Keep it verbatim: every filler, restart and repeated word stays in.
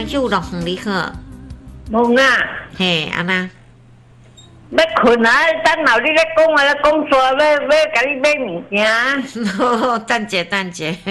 人去有落风你好？ 梦啊， 嘿，安那？ 要困啊！等老你咧讲啊，咧讲煞要要甲你买物件。 等者等者。